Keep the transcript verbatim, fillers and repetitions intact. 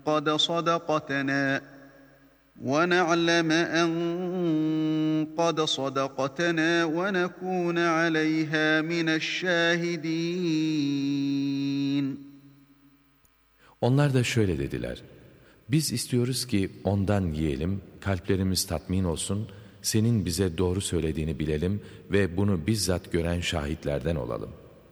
قَدْ صَدَقْتَنَا وَنَعْلَمَ أَنْ قَدْ صَدَقْتَنَا وَنَكُونَ عَلَيْهَا مِنَ الشَّاهِدِينَ. Onlar da şöyle dediler: Biz istiyoruz ki ondan yiyelim, kalplerimiz tatmin olsun, senin bize doğru söylediğini bilelim ve bunu bizzat gören şahitlerden olalım.